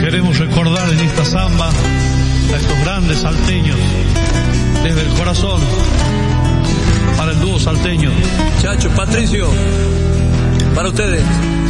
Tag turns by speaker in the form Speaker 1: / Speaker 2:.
Speaker 1: queremos recordar en esta samba a estos grandes salteños, desde el corazón, para el dúo salteño.
Speaker 2: Chacho, Patricio, para ustedes.